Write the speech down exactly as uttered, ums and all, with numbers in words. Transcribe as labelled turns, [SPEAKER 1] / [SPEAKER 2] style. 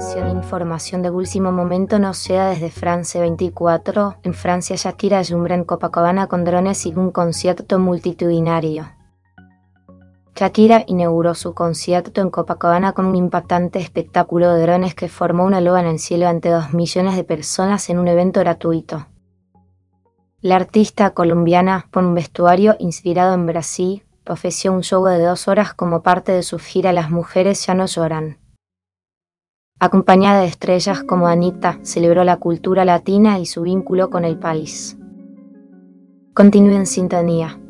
[SPEAKER 1] Atención, información de último momento nos llega desde France veinticuatro. En Francia, Shakira alumbra en Copacabana con drones y un concierto multitudinario. Shakira inauguró su concierto en Copacabana con un impactante espectáculo de drones que formó una loa en el cielo ante dos millones de personas en un evento gratuito. La artista colombiana, con un vestuario inspirado en Brasil, ofreció un show de dos horas como parte de su gira Las mujeres ya no lloran. Acompañada de estrellas como Anita, celebró la cultura latina y su vínculo con el país. Continúe en sintonía.